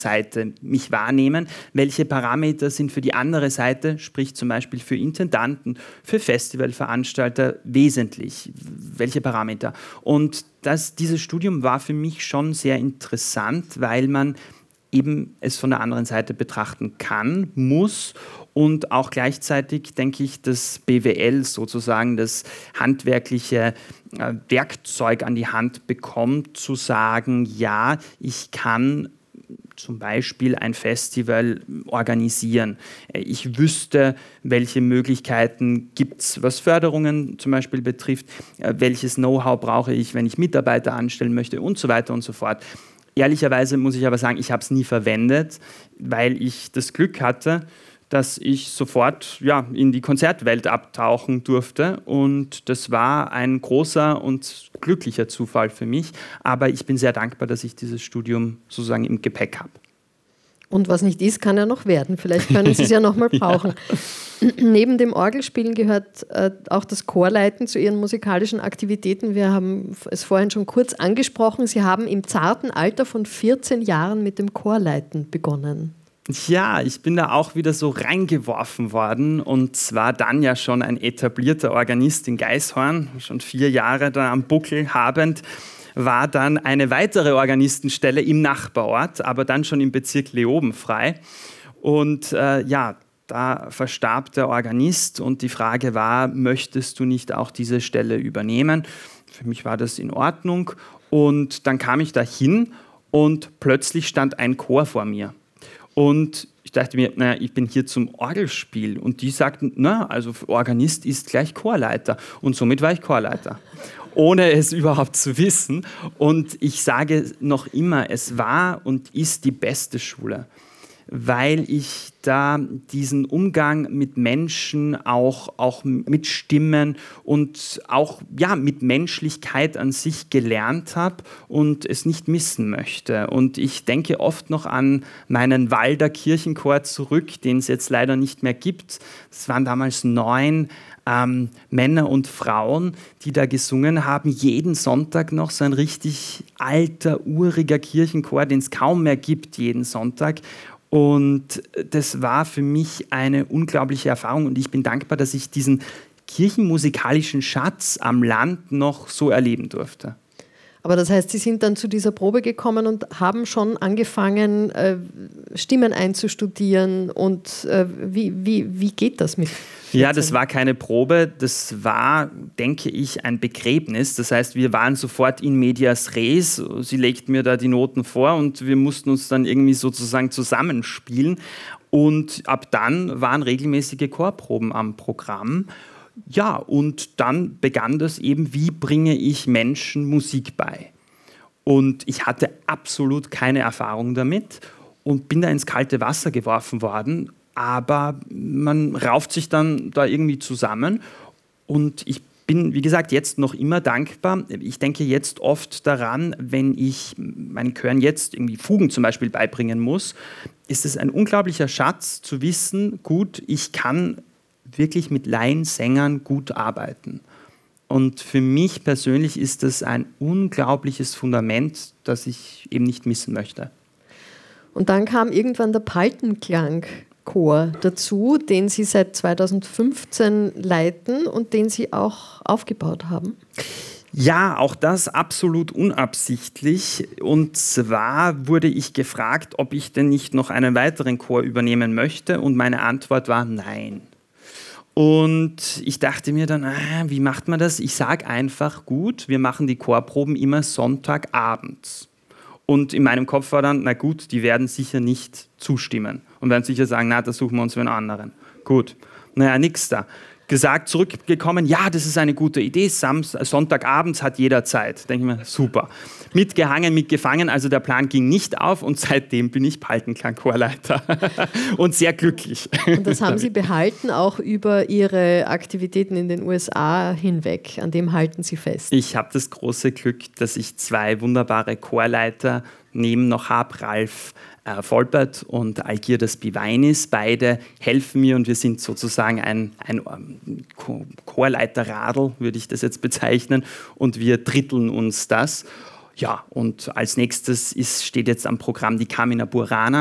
Seite mich wahrnehmen, welche Parameter sind für die andere Seite, sprich zum Beispiel für Intendanten, für Festivalveranstalter wesentlich, welche Parameter. Und dieses Studium war für mich schon sehr interessant, weil man eben es von der anderen Seite betrachten kann, muss und auch gleichzeitig, denke ich, das BWL sozusagen, das handwerkliche Werkzeug an die Hand bekommt, zu sagen, ja, ich kann zum Beispiel ein Festival organisieren. Ich wüsste, welche Möglichkeiten gibt es, was Förderungen zum Beispiel betrifft, welches Know-how brauche ich, wenn ich Mitarbeiter anstellen möchte und so weiter und so fort. Ehrlicherweise muss ich aber sagen, ich habe es nie verwendet, weil ich das Glück hatte, dass ich sofort in die Konzertwelt abtauchen durfte. Und das war ein großer und glücklicher Zufall für mich. Aber ich bin sehr dankbar, dass ich dieses Studium sozusagen im Gepäck habe. Und was nicht ist, kann ja noch werden. Vielleicht können Sie es ja noch mal brauchen. Ja. Neben dem Orgelspielen gehört auch das Chorleiten zu Ihren musikalischen Aktivitäten. Wir haben es vorhin schon kurz angesprochen. Sie haben im zarten Alter von 14 Jahren mit dem Chorleiten begonnen. Ja, ich bin da auch wieder so reingeworfen worden und zwar dann ja schon ein etablierter Organist in Gaishorn, schon 4 Jahre da am Buckel habend, war dann eine weitere Organistenstelle im Nachbarort, aber dann schon im Bezirk Leoben frei. Und da verstarb der Organist und die Frage war, möchtest du nicht auch diese Stelle übernehmen? Für mich war das in Ordnung und dann kam ich da hin und plötzlich stand ein Chor vor mir. Und ich dachte mir, ich bin hier zum Orgelspiel. Und die sagten, also Organist ist gleich Chorleiter. Und somit war ich Chorleiter, ohne es überhaupt zu wissen. Und ich sage noch immer, es war und ist die beste Schule, weil ich da diesen Umgang mit Menschen, auch mit Stimmen und auch mit Menschlichkeit an sich gelernt habe und es nicht missen möchte. Und ich denke oft noch an meinen Walder Kirchenchor zurück, den es jetzt leider nicht mehr gibt. Es waren damals 9 Männer und Frauen, die da gesungen haben, jeden Sonntag noch, so ein richtig alter, uriger Kirchenchor, den es kaum mehr gibt, jeden Sonntag. Und das war für mich eine unglaubliche Erfahrung und ich bin dankbar, dass ich diesen kirchenmusikalischen Schatz am Land noch so erleben durfte. Aber das heißt, Sie sind dann zu dieser Probe gekommen und haben schon angefangen, Stimmen einzustudieren und wie geht das mit 14? Ja, das war keine Probe, das war, denke ich, ein Begräbnis. Das heißt, wir waren sofort in medias res. Sie legt mir da die Noten vor und wir mussten uns dann irgendwie sozusagen zusammenspielen. Und ab dann waren regelmäßige Chorproben am Programm. Ja, und dann begann das eben, wie bringe ich Menschen Musik bei? Und ich hatte absolut keine Erfahrung damit und bin da ins kalte Wasser geworfen worden. Aber man rauft sich dann da irgendwie zusammen und ich bin, wie gesagt, jetzt noch immer dankbar. Ich denke jetzt oft daran, wenn ich meinen Chören jetzt irgendwie Fugen zum Beispiel beibringen muss, ist es ein unglaublicher Schatz zu wissen, gut, ich kann wirklich mit Laiensängern gut arbeiten. Und für mich persönlich ist das ein unglaubliches Fundament, das ich eben nicht missen möchte. Und dann kam irgendwann der Paltenklang-Chor dazu, den Sie seit 2015 leiten und den Sie auch aufgebaut haben. Ja, auch das absolut unabsichtlich. Und zwar wurde ich gefragt, ob ich denn nicht noch einen weiteren Chor übernehmen möchte. Und meine Antwort war nein. Und ich dachte mir dann, wie macht man das? Ich sage einfach, gut, wir machen die Chorproben immer Sonntagabends. Und in meinem Kopf war dann, na gut, die werden sicher nicht zustimmen und werden sicher sagen, na, da suchen wir uns einen anderen. Gut, naja, nix da. Gesagt, zurückgekommen, ja, das ist eine gute Idee, Sonntagabends hat jeder Zeit. Denke ich mir, super. Mitgehangen, mitgefangen, also der Plan ging nicht auf und seitdem bin ich Paltenklang-Chorleiter und sehr glücklich. Und das haben Sie behalten, auch über Ihre Aktivitäten in den USA hinweg, an dem halten Sie fest? Ich habe das große Glück, dass ich 2 wunderbare Chorleiter neben noch habe, Ralf Volpert und Algirdas Bivainis. Beide helfen mir und wir sind sozusagen ein Chorleiterradl, würde ich das jetzt bezeichnen, und wir dritteln uns das. Ja, und als nächstes steht jetzt am Programm die Carmina Burana.